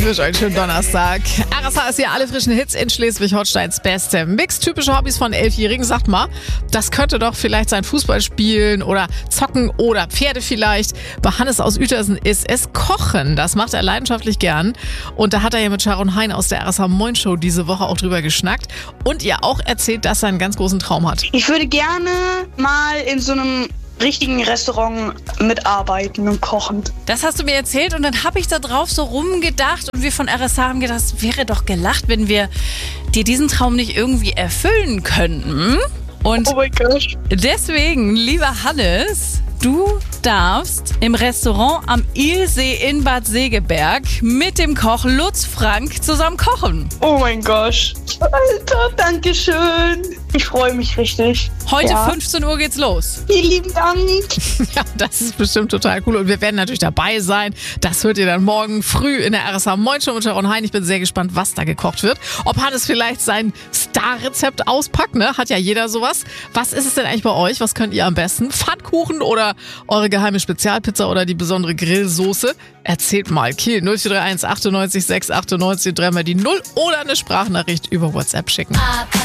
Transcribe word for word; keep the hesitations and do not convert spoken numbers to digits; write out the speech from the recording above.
Ich wünsche euch einen schönen Donnerstag. R S H ist hier, alle frischen Hits in Schleswig-Holsteins Beste. Mix typische Hobbys von Elfjährigen. Sagt mal, das könnte doch vielleicht sein Fußball spielen oder zocken oder Pferde vielleicht. Bei Hannes aus Uetersen ist es Kochen. Das macht er leidenschaftlich gern. Und da hat er ja mit Sharon Hein aus der R S H Moin Show diese Woche auch drüber geschnackt. Und ihr auch erzählt, dass er einen ganz großen Traum hat. Ich würde gerne mal in so einem richtigen Restaurant mitarbeiten und kochen. Das hast du mir erzählt und dann habe ich da drauf so rumgedacht und wir von R S H haben gedacht, es wäre doch gelacht, wenn wir dir diesen Traum nicht irgendwie erfüllen könnten. Und Oh mein Gott. deswegen, lieber Hannes, du darfst im Restaurant am Ilsee in Bad Segeberg mit dem Koch Lutz Frank zusammen kochen. Oh mein Gott. Alter, danke schön. Ich freue mich richtig. Heute Ja. fünfzehn Uhr geht's los. Vielen lieben Dank. Ja, das ist bestimmt total cool. Und wir werden natürlich dabei sein. Das hört ihr dann morgen früh in der R S H Moin Show mit Sharon Hein. Ich bin sehr gespannt, was da gekocht wird. Ob Hannes vielleicht sein Star-Rezept auspackt, ne? Hat ja jeder sowas. Was ist es denn eigentlich bei euch? Was könnt ihr am besten? Pfannkuchen oder eure geheime Spezialpizza oder die besondere Grillsoße? Erzählt mal. Kiel null vier drei eins achtundneunzig sechs achtundneunzig, dreimal die null oder eine Sprachnachricht über WhatsApp schicken.